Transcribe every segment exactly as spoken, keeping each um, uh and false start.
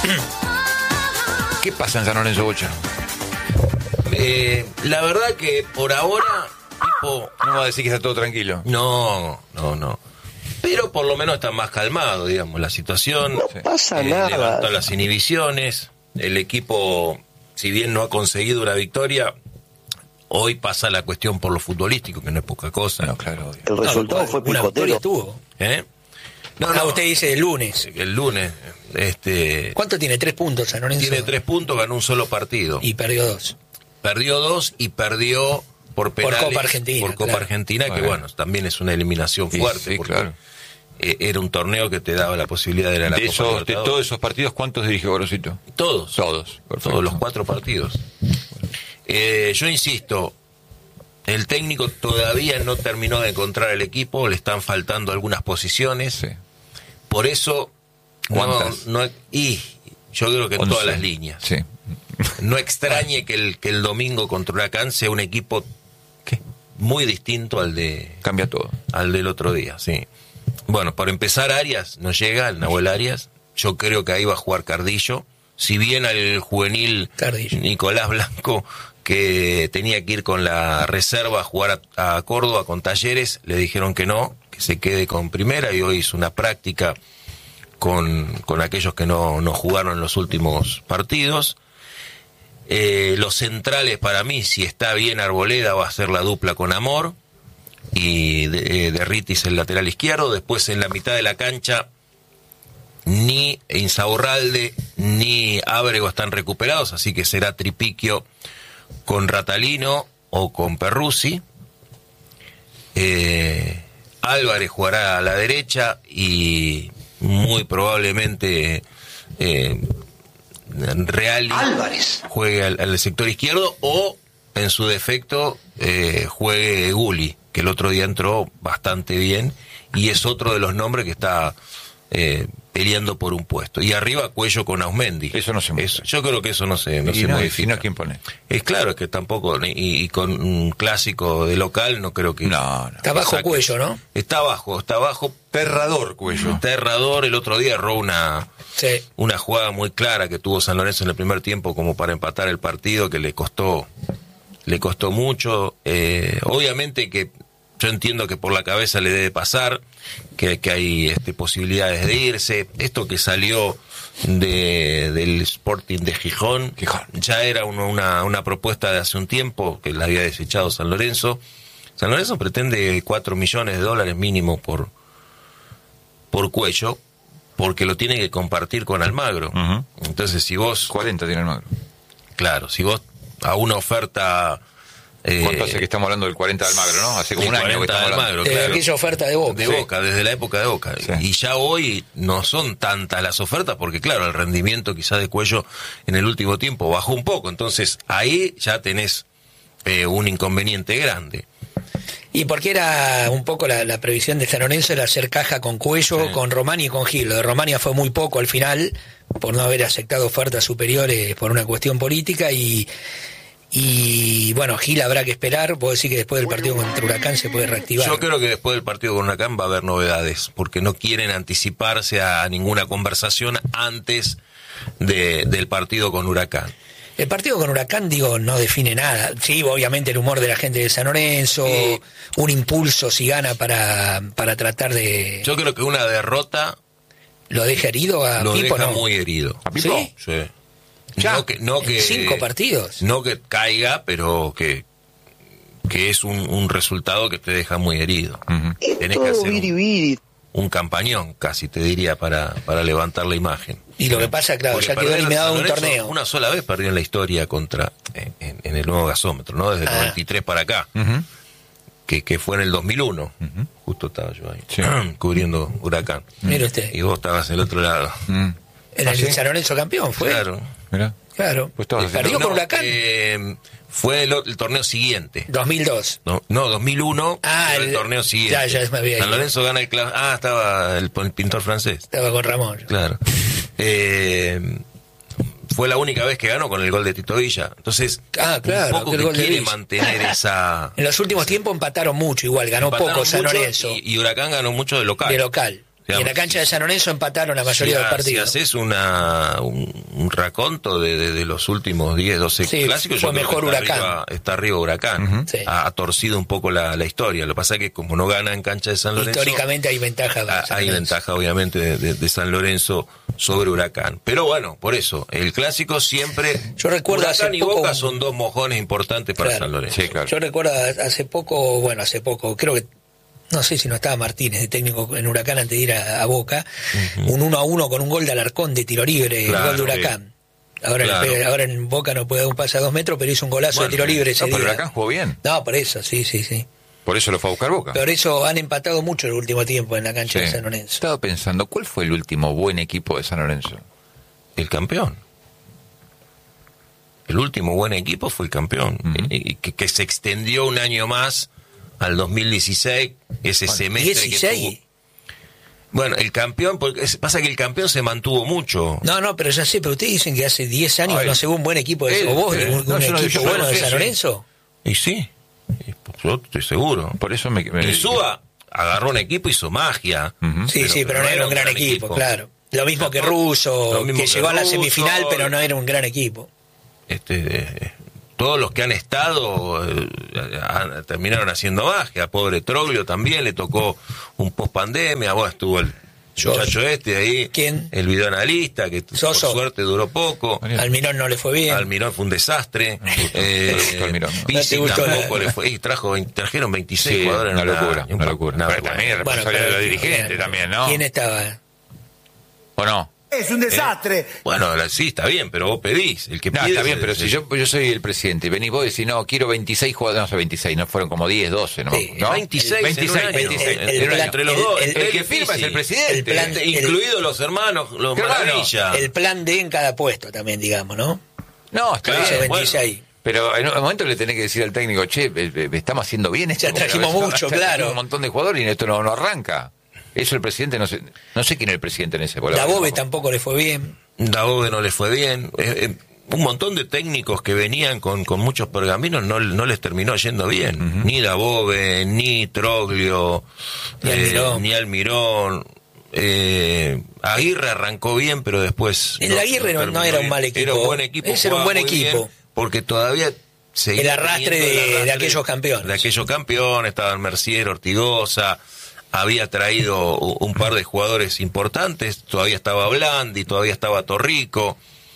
¿Qué pasa en San Lorenzo, Bocha? Eh, la verdad que por ahora, tipo, no va a decir que está todo tranquilo. No, no, no. Pero por lo menos está más calmado, digamos, la situación. No pasa eh, nada. Levantó las inhibiciones. El equipo, si bien no ha conseguido una victoria, hoy pasa la cuestión por lo futbolístico, que no es poca cosa. No, claro, obvio. El resultado No, fue una victoria picotero. tuvo. ¿Eh? No, Ah, no, usted dice el lunes. el lunes, este, ¿Cuánto tiene? ¿Tres puntos San Lorenzo? tiene tres puntos, ganó un solo partido. Y perdió dos. Perdió dos y perdió por penales. Copa Argentina, Por Copa claro. Argentina, que Bueno. bueno, también es una eliminación Sí, fuerte. sí, porque, claro. eh, era un torneo que te daba la posibilidad de ir a la De, Copa esos, de Libertadores. todos esos partidos, ¿cuántos dirigió Gorosito? Todos. Todos. Perfecto. Todos los cuatro partidos. Eh, yo insisto, el técnico todavía no terminó de encontrar el equipo, le están faltando algunas posiciones. Sí. Por eso, no, ¿Cuántas? no, y yo creo que en once. todas las líneas. Sí. No extrañe que el, que el domingo contra Huracán sea un equipo ¿Qué? muy distinto al de Cambia todo. al del otro día, sí. Bueno, para empezar, Arias no llega, el Nahuel Arias. Yo creo que ahí va a jugar Cardillo. Si bien al juvenil Cardillo. Nicolás Blanco, que tenía que ir con la reserva a jugar a, a Córdoba con Talleres, le dijeron que no, que se quede con primera, y hoy hizo una práctica con, con aquellos que no, no jugaron en los últimos partidos. Eh, los centrales, para mí, si está bien Arboleda, va a ser la dupla con Amor, y de, eh, Derritis el lateral izquierdo. Después en la mitad de la cancha ni Insaurralde ni Ábrego están recuperados, así que será Tripiquio con Ratalino o con Perruzzi. eh, Álvarez jugará a la derecha y muy probablemente eh, Reali Álvarez. juegue al, al sector izquierdo, o en su defecto eh, juegue Gulli, que el otro día entró bastante bien y es otro de los nombres que está eh, peleando por un puesto. Y arriba Cuello con Ausmendi. Eso no se mueve. Eso, yo creo que eso no se, no y se no, modifica. y no, ¿quién pone? Es claro que tampoco, y, y con un clásico de local no creo que... No, no. Está bajo Exacto. Cuello, ¿no? Está abajo, está abajo. Terrador, Cuello. Está errador. El otro día erró una, Sí. una jugada muy clara que tuvo San Lorenzo en el primer tiempo como para empatar el partido, que le costó le costó mucho. Eh, obviamente que yo entiendo que por la cabeza le debe pasar, que, que hay este, posibilidades de irse. Esto que salió de, del Sporting de Gijón, Gijón. ya era una, una, una propuesta de hace un tiempo que la había desechado San Lorenzo. San Lorenzo pretende cuatro millones de dólares mínimo por, por Cuello, porque lo tiene que compartir con Almagro. Uh-huh. Entonces, si vos... cuarenta tiene el Magro. Claro, si vos a una oferta... Eh, ¿Cuánto hace que estamos hablando del cuarenta de Almagro, no? Hace como un del año que cuarenta estamos de hablando. Almagro, De claro. aquella oferta de Boca. De Sí. Boca, desde la época de Boca. Sí. Y ya hoy no son tantas las ofertas porque, claro, el rendimiento quizá de Cuello en el último tiempo bajó un poco. Entonces, ahí ya tenés eh, un inconveniente grande. Y porque era un poco la, la previsión de San Lorenzo era hacer caja con Cuello, Sí. con Romani y con Gil. Lo de Romani fue muy poco al final, por no haber aceptado ofertas superiores por una cuestión política, y y bueno, Gil habrá que esperar. Puedo decir que después del partido contra Huracán se puede reactivar. Yo creo que después del partido con Huracán va a haber novedades, porque no quieren anticiparse a ninguna conversación antes de, del partido con Huracán. El partido con Huracán, digo, no define nada. Sí, obviamente el humor de la gente de San Lorenzo, Sí. un impulso si gana para, para tratar de... Yo creo que una derrota ¿Lo deja herido a lo Pipo? deja No. muy herido. ¿A Pipo? ¿Sí? Sí. Ya, No que, no en que, cinco partidos. No que caiga, pero que, que es un, un resultado que te deja muy herido. Ujú. Es Tenés que todo hacer un- biribiri. Un campañón, casi te diría, para, para levantar la imagen. Y lo que pasa, claro, Porque ya quedó perder eliminado San de un Lorenzo torneo. Una sola vez perdió en la historia contra en, en- en el nuevo gasómetro, ¿no? Desde el Ah. noventa y tres para acá, Ujú. que, que fue en el dos mil uno. Ujú. Justo estaba yo ahí, Sí. cubriendo Huracán. Mire usted, Y vos estabas del otro lado. Mm. en ¿Ah, el sí? San Lorenzo campeón fue. Claro. Mirá. Claro. Pues estabas Eh, haciendo- Perdió No, con Huracán. eh, fue el, o- el torneo siguiente. dos mil dos. No, no, dos mil uno, Ah, fue el, el- torneo siguiente. ya, ya me había San ido. Lorenzo gana el cla- Ah, estaba el, el pintor francés. Estaba con Ramón. Claro. Eh, fue la única vez que ganó con el gol de Tito Villa. Entonces, Ah, claro, un poco aquel que gol de quiere Villa. mantener esa... En los últimos tiempos empataron mucho, igual, ganó Empataron poco San mucho Lorenzo, Y, y Huracán ganó mucho de local. de local. Y en la cancha de San Lorenzo empataron la mayoría si de los partidos. Si haces una, un, un raconto de, de, de los últimos diez, doce sí, clásicos, fue yo creo mejor que está Huracán. Arriba, está arriba Huracán. Uh-huh. Sí. Ha, ha torcido un poco la, la historia. Lo que pasa es que como no gana en cancha de San Lorenzo... Históricamente hay ventaja. Ha, hay ventaja, obviamente, de, de, de San Lorenzo sobre Huracán. Pero bueno, por eso, el clásico siempre... Yo recuerdo Huracán hace y poco, Boca son dos mojones importantes para claro, San Lorenzo. Sí, claro. Yo recuerdo hace poco, bueno, hace poco, creo que no sé si no estaba Martínez de técnico en Huracán antes de ir a, a Boca, uh-huh. un uno a uno con un gol de Alarcón de tiro libre, claro, el gol de Huracán. Sí. Ahora, claro. el, ahora en Boca no puede dar un pase a dos metros, pero hizo un golazo bueno, de tiro libre ese no, día. Pero Huracán jugó bien. No, por eso, sí, sí, sí. Por eso lo fue a buscar Boca. Por eso han empatado mucho el último tiempo en la cancha sí. de San Lorenzo. Estaba pensando, ¿cuál fue el último buen equipo de San Lorenzo? El campeón. El último buen equipo fue el campeón, uh-huh. y que, que se extendió un año más al dos mil dieciséis, ese bueno, semestre dieciséis. Que tuvo. Bueno, el campeón, porque pasa que el campeón se mantuvo mucho. No, no, pero ya sé, pero ustedes dicen que hace diez años Ay, no se ve un buen equipo de eh, o vos, eh, un, no, un no, equipo bueno de sé, San sí. Lorenzo. Y sí, yo estoy seguro. Por eso me... me... Insúa agarró un equipo y hizo magia. Uh-huh. Sí, pero, sí, pero, pero no era un gran, gran equipo, equipo, claro. Lo mismo no, que Russo, que, que llegó a la semifinal, pero no era un gran equipo. Este... Eh, todos los que han estado eh, han, terminaron haciendo magia. Pobre Troglio también le tocó un post pandemia. Bueno, estuvo el Yo, muchacho este ahí. ¿Quién? El videoanalista, que Soso. Por suerte duró poco. Almirón no le fue bien. Almirón fue un desastre. eh, Almirón, no. Pizzi no tampoco le fue. Y trajo, trajeron veintiséis sí, jugadores. Una locura, una, una locura. Una, pero también responsabilidad bueno, de los dirigentes también, ¿no? ¿Quién estaba? ¿O no? Es un desastre. Eh, bueno, sí, está bien, pero vos pedís. El que no, pide está bien, es, pero es, si yo, yo soy el presidente y venís vos y decís, no, quiero veintiséis jugadores, no sé, veintiséis, no fueron como diez, doce, ¿no? Sí, ¿no? veintiséis, veintiséis, año, veintiséis. El, el, el, entre los el, dos. El, el, el que firma es el presidente. El plan, incluidos el, los hermanos, los Maravilla. El plan D en cada puesto también, digamos, ¿no? No, está claro, bien. veintiséis. Bueno. Pero en un momento le tenés que decir al técnico, che, estamos haciendo bien esto. Ya trajimos mucho, claro. Un montón de jugadores y esto no, no arranca. Eso el presidente, no sé, no sé quién es el presidente en ese. Dabove tampoco le fue bien. Dabove no le fue bien. Eh, eh, un montón de técnicos que venían con, con muchos pergaminos no, no les terminó yendo bien. Uh-huh. Ni Dabove, ni Troglio, ni eh, Almirón. Ni Almirón. Eh, Aguirre arrancó bien, pero después... El no, Aguirre no, no era un mal equipo. Era un buen equipo. Ese era un buen equipo. Porque todavía... El arrastre, de, el arrastre de aquellos campeones. De aquellos campeones, estaban Mercier, Ortigosa... Había traído un par de jugadores importantes, todavía estaba Blandi, todavía estaba Torrico,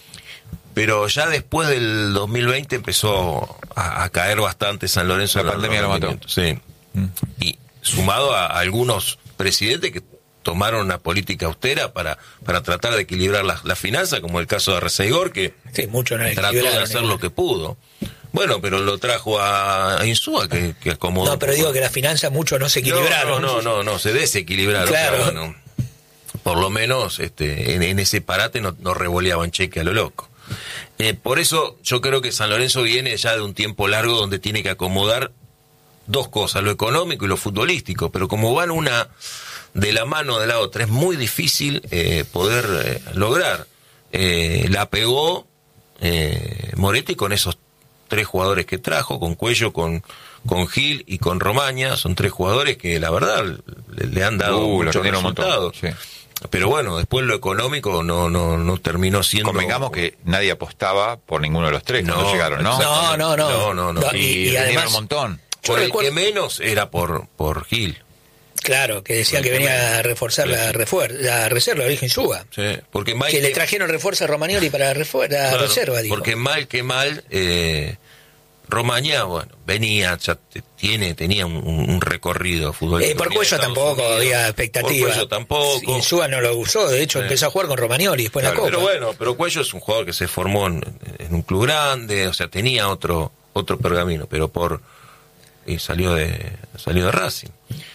pero ya después del dos mil veinte empezó a, a caer bastante San Lorenzo. La pandemia lo mató. Sí. Mm. Y sumado a, a algunos presidentes que tomaron una política austera para, para tratar de equilibrar las la finanzas, como el caso de Arcegor, que sí, mucho no trató de hacer lo que pudo. Bueno, pero lo trajo a, a Insúa, que, que acomodó. No, pero digo que las finanzas mucho no se equilibraron. No, no, no, no, no se desequilibraron. Claro. O sea, bueno, por lo menos este, en, en ese parate no, no revoleaban cheque a lo loco. Eh, por eso yo creo que San Lorenzo viene ya de un tiempo largo donde tiene que acomodar dos cosas, lo económico y lo futbolístico, pero como van una de la mano de la otra, es muy difícil eh, poder eh, lograr. Eh, la pegó eh, Moretti con esos tres jugadores que trajo, con Cuello, con, con Gil y con Romaña. Son tres jugadores que la verdad le, le han dado uh, muchos resultados. Sí. Pero bueno, después lo económico no no no terminó siendo... Convengamos que nadie apostaba por ninguno de los tres no, cuando llegaron, ¿no? No, no, no. no, no, no. Y, y, y además un montón. Por el que menos era por, por Gil. Claro, que decían que venía a reforzar la, refuer- la reserva, la Virgen Suba. Sí, porque mal que, que le trajeron refuerzo a Romagnoli para la, refuer- la claro, reserva, dijo. Porque mal que mal, eh, Romaña, bueno, venía, ya te, tiene, tenía un, un recorrido futbolístico. Eh, por Cuello tampoco Unidos, había expectativa. Por Cuello tampoco. Insúa no lo usó, de hecho sí. Empezó a jugar con Romagnoli después claro, la Copa. Pero bueno, pero Cuello es un jugador que se formó en, en un club grande, o sea, tenía otro otro pergamino, pero por y salió de salió de Racing.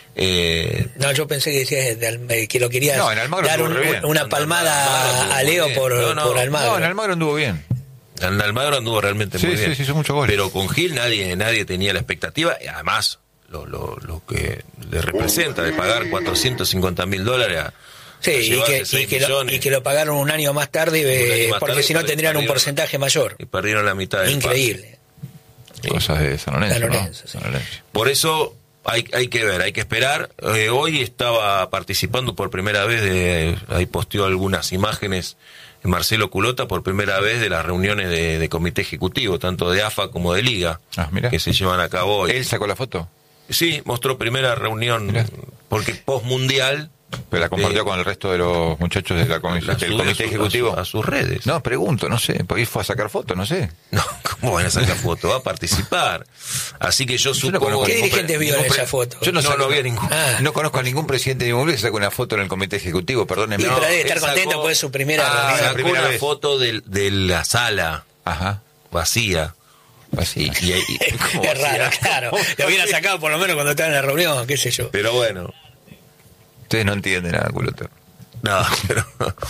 Eh, no, yo pensé que decías de, que lo querías no, dar un, una palmada no, no, a Leo por, no, no, por Almagro. No, en Almagro anduvo bien. En Almagro anduvo realmente sí, muy sí, bien. Sí, hizo muchos goles. Pero con Gil nadie nadie tenía la expectativa, y además lo, lo, lo que le representa de pagar cuatrocientos cincuenta mil dólares a Sí, y que, y, que lo, y que lo pagaron un año más tarde, eh, año más porque tarde, si no tendrían un porcentaje mayor. Y perdieron la mitad del Increíble. Cosas de San Lorenzo, San Lorenzo, ¿no? sí. San Lorenzo. Por eso hay, hay que ver, hay que esperar. Eh, hoy estaba participando por primera vez, de, ahí posteó algunas imágenes Marcelo Culota por primera vez de las reuniones de, de comité ejecutivo, tanto de A F A como de Liga, ah, mira. que se llevan a cabo hoy. ¿Él sacó la foto? Sí, mostró primera reunión, mirá. Porque post-mundial... Pero la compartió eh, con el resto de los muchachos de la comisión, del comité ejecutivo. A, su, a sus redes. No, pregunto, no sé, porque fue a sacar fotos, no sé. No, ¿cómo van a sacar fotos? Va a participar. Así que yo, yo supongo... No ¿Qué dirigente vio en esa foto? Yo no, no, no vi ningún. Ah. No conozco a ningún presidente de ningún que saque una foto en el comité ejecutivo, perdónenme. Y no, pero debe estar contento porque es su primera ah, reunión. Sacó primera una vez. foto de, de la sala. Ajá. Vacía. Así. Y, y, y, es raro, claro. Lo hubiera sacado por lo menos cuando estaba en la reunión, qué sé yo. Pero bueno... Ustedes no entienden nada, Culota. No, pero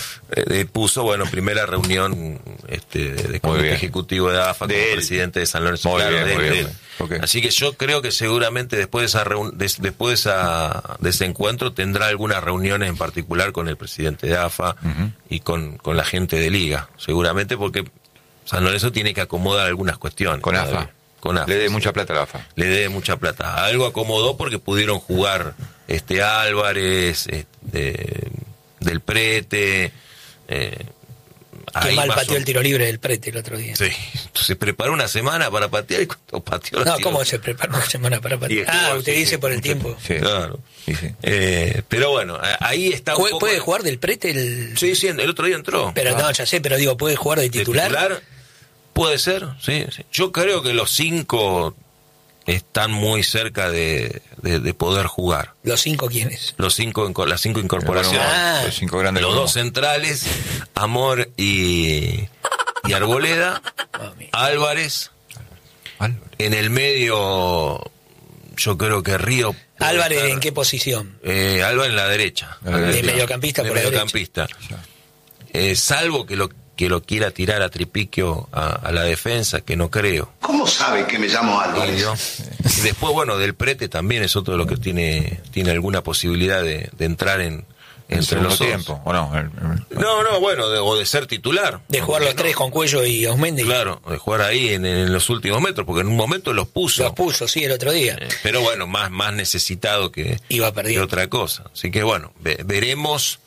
eh, puso, bueno, primera reunión este, de comité ejecutivo de A F A con el presidente de San Lorenzo. Muy claro, bien, de, muy de, bien. De, Okay. Así que yo creo que seguramente después de esa reun, de, después de, esa, de ese encuentro tendrá algunas reuniones en particular con el presidente de A F A uh-huh. y con, con la gente de Liga, seguramente porque San Lorenzo tiene que acomodar algunas cuestiones. Con A F A. Con A F A. Le dé sí. mucha plata a la A F A. Le dé mucha plata. Algo acomodó porque pudieron jugar este Álvarez, este, del Prete. Eh, Qué mal pateó o... el tiro libre del Prete el otro día. Sí, se preparó una semana para patear y cuando pateó... No, ¿cómo se preparó una semana para patear? Ah, usted dice por el tiempo. Sí, claro. Sí, sí. Eh, pero bueno, ahí está un ¿Puede, poco... ¿Puede jugar del Prete? El... Sí, sí, el otro día entró. Pero ah. no, ya sé, pero digo, ¿puede jugar de titular? ¿De titular? Puede ser, sí, sí. Yo creo que los cinco están muy cerca de, de, de poder jugar. ¿Los cinco quiénes? Los cinco, las cinco incorporaciones. Ah. Los cinco grandes. Los dos centrales, Amor y, y Arboleda, oh, Álvarez. Álvarez. En el medio, yo creo que Río. ¿Álvarez estar, en qué posición? Eh, Álvarez en la derecha. De derecha. mediocampista de por mediocampista. la derecha. Eh, salvo que lo que lo quiera tirar a Tripiquio a, a la defensa, que no creo. ¿Cómo sabe que me llamo Álvarez? Y, y después, bueno, del Prete también es otro de los que tiene tiene alguna posibilidad de, de entrar en entre los tiempo, ¿o no? No, no, bueno, de, o de ser titular. De jugar los no. tres con Cuello y Osmendi. Claro, de jugar ahí en, en los últimos metros, porque en un momento los puso. Los puso, sí, el otro día. Eh, pero bueno, más, más necesitado que, Iba que otra cosa. Así que bueno, ve, veremos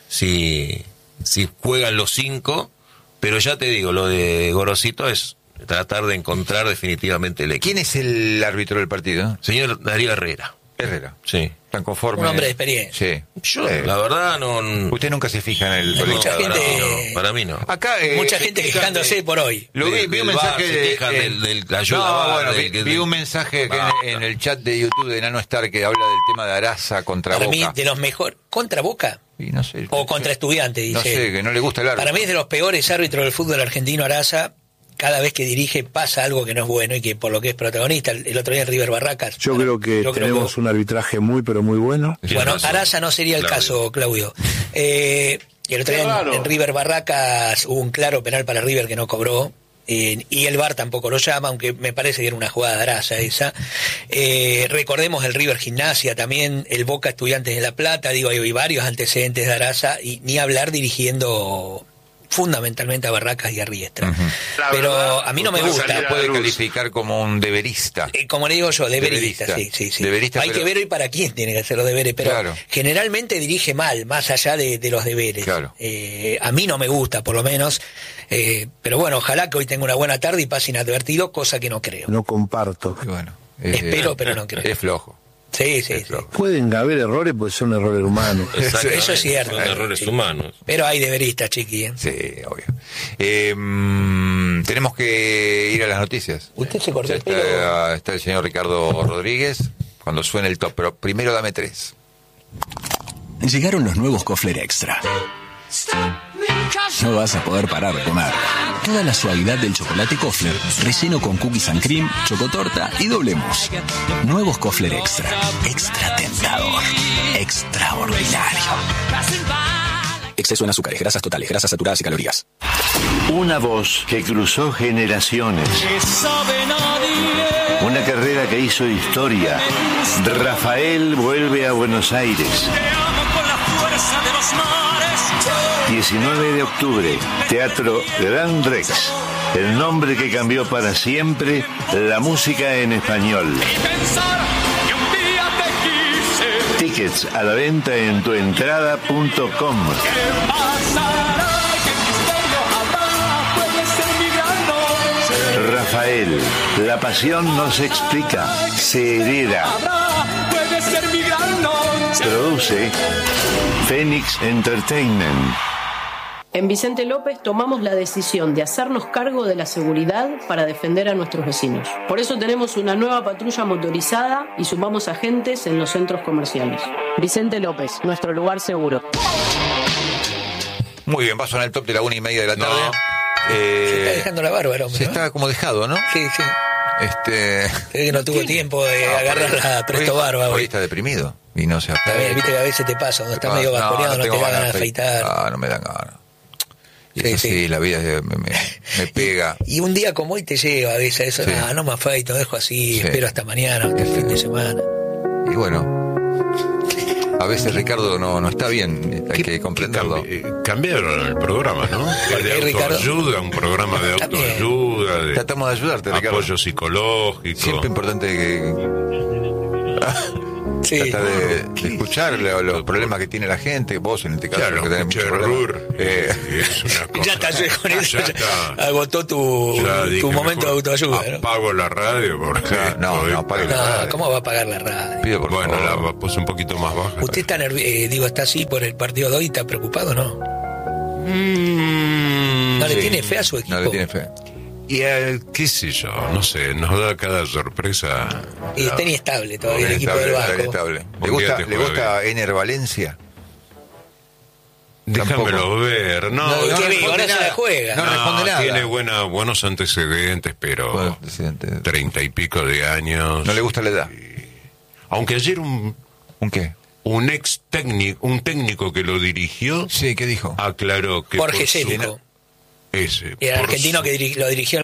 si, si juegan los cinco. Pero ya te digo, lo de Gorosito es tratar de encontrar definitivamente el equipo. ¿Quién es el árbitro del partido? Señor Darío Herrera. Herrera. Sí. ¿Tan conforme? Un hombre de experiencia. Sí. Yo, eh, la verdad, no... Usted nunca se fija en el... No, mucha gente... No, para mí no. Acá, eh, mucha gente quejándose de, por hoy. Lo vi, vi un mensaje de... Bar, del, del, del ayuda no, bar, bueno, del, vi, del, vi un mensaje que en, en el chat de YouTube de Nano Star que habla del tema de Araza contra para Boca. Para mí, de los mejores... ¿Contra Boca? Y no sé, o contra Estudiantes, dice. No sé, que no le gusta el árbitro. Para mí es de los peores árbitros del fútbol argentino, Araza. Cada vez que dirige pasa algo que no es bueno y que por lo que es protagonista, el otro día en River Barracas. Yo bueno, creo que yo tenemos creo que... un arbitraje muy, pero muy bueno. Bueno, Araza no sería el Claudio. caso, Claudio. Eh, el otro día en, en River Barracas hubo un claro penal para River que no cobró. Eh, y el V A R tampoco lo llama, aunque me parece que era una jugada de Araza esa. Eh, recordemos el River Gimnasia también, el Boca Estudiantes de La Plata, digo, hay varios antecedentes de Araza, y ni hablar dirigiendo fundamentalmente a Barracas y a Riestra. Uh-huh. Pero verdad, a mí no me gusta. Lo puede calificar como un deberista. Eh, como le digo yo, deberista, deberista. sí, sí, sí. Deberista, hay pero... que ver hoy para quién tiene que hacer los deberes, pero claro. generalmente dirige mal, más allá de, de los deberes. Claro. Eh, a mí no me gusta, por lo menos. Eh, pero bueno, ojalá que hoy tenga una buena tarde y pase inadvertido, cosa que no creo. No comparto. Bueno, eh, Espero, pero no creo. Es flojo. Sí, sí, sí. Pueden haber errores, pues son errores humanos. Eso es cierto. Son errores sí. humanos. Pero hay deberistas, chiqui. ¿eh? Sí, obvio. Eh, mmm, tenemos que ir a las noticias. Usted se cortó el está, pelo. Está el señor Ricardo Rodríguez cuando suene el top, pero primero dame tres. Llegaron los nuevos Kofler Extra. No vas a poder parar de comer. Toda la suavidad del chocolate Kofler, relleno con cookies and cream, chocotorta y doble mousse. Nuevos Kofler Extra. Extra tentador. Extraordinario. Exceso en azúcares, grasas totales, grasas saturadas y calorías. Una voz que cruzó generaciones. Una carrera que hizo historia. Rafael vuelve a Buenos Aires. diecinueve de octubre, Teatro Gran Rex. El nombre que cambió para siempre la música en español. Tickets a la venta en tuentrada punto com. Rafael, la pasión no se explica, se hereda. Produce Phoenix Entertainment. En Vicente López tomamos la decisión de hacernos cargo de la seguridad para defender a nuestros vecinos. Por eso tenemos una nueva patrulla motorizada y sumamos agentes en los centros comerciales. Vicente López, nuestro lugar seguro. Muy bien, va a sonar el top de la una y media de la tarde. No. Eh, se está dejando la barba el hombre, se ¿no? está como dejado, ¿no? Sí, sí. Este... Es que no tuvo tiempo de no, agarrar hoy, la presto barba. Hoy, hoy está deprimido y no se Está bien, viste que a veces te pasa, cuando estás medio vasconeado no, no, no te da ganas de afeitar. Ah, no me dan ganas. Y sí, eso sí, sí, la vida me, me, me pega. Y, y un día como hoy te lleva a veces eso, sí. ah, no me afeito, dejo así, sí. espero hasta mañana, hasta el fin de semana. Y bueno, a veces Ricardo no, no está bien, hay que comprenderlo. Cambi- cambiaron el programa, ¿no? De autoayuda, un programa de autoayuda, de tratamos de ayudarte, Ricardo. Apoyo psicológico. Siempre importante que... Sí. Trata de, de escuchar los, los problemas que tiene la gente, vos en este caso. Claro, que tenés muchos problemas. Eh, es una cosa. Ya está, con eso ya está. Agotó tu, tu momento de autoayuda. Apago ¿no? la radio porque. Claro, no, no, apague la no, radio. ¿Cómo va a apagar la radio? Pido por bueno, favor. la puse un poquito más baja. ¿Usted está nervi- eh, digo, está así por el partido de hoy? ¿Está preocupado no? Mm, ¿No le sí. tiene fe a su equipo? No le tiene fe. Y eh, qué sé yo, no sé, nos da cada sorpresa. Y está inestable todavía el equipo Inestable, del está Vasco. inestable. ¿Le gusta, ¿le gusta Ener Valencia? Déjamelo Tampoco. ver. No, No, no, ¿qué responde ahora se la nada. juega. No, no responde nada. Tiene buena, buenos antecedentes, pero Bueno, presidente. treinta y pico de años. No le gusta la edad. Y- Aunque ayer un, ¿Un qué? un ex técnico, un técnico que lo dirigió, Sí, ¿qué dijo? aclaró que Jorge por su- Célico. ese, Y el por argentino su- que diri- lo dirigió